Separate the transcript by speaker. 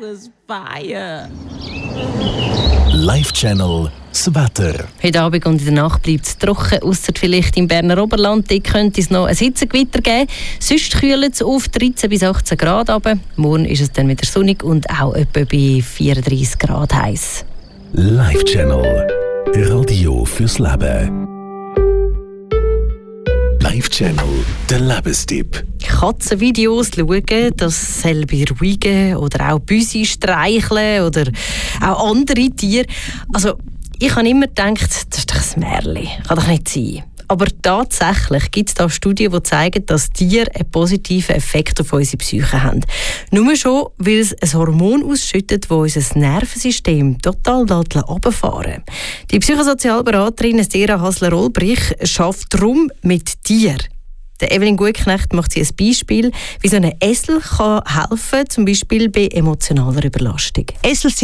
Speaker 1: endless fire.
Speaker 2: Live-Channel das Wetter.
Speaker 3: Heute Abend und in der Nacht bleibt es trocken, ausser vielleicht im Berner Oberland. Dort könnte es noch ein Hitzegewitter geben. Sonst kühlt es auf 13 bis 18 Grad runter. Morgen ist es dann wieder sonnig und auch etwa bei 34 Grad heiß.
Speaker 2: Live-Channel. Radio fürs Leben. Live-Channel, der Lebenstipp.
Speaker 3: Katzenvideos schauen, das soll beruhigen oder auch Büsi streicheln oder auch andere Tiere. Also, ich habe immer gedacht, das ist doch ein Märchen. Kann doch nicht sein. Aber tatsächlich gibt es da Studien, die zeigen, dass Tiere einen positiven Effekt auf unsere Psyche haben. Nur schon, weil es ein Hormon ausschüttet, das unser Nervensystem total runterfahren lässt. Die Psychosozialberaterin Estera Hasler-Olbrich arbeitet darum mit Tieren. Der Evelyn Gutknecht macht sie ein Beispiel, wie so ein Esel helfen kann, zum Beispiel bei emotionaler Überlastung.
Speaker 4: Esel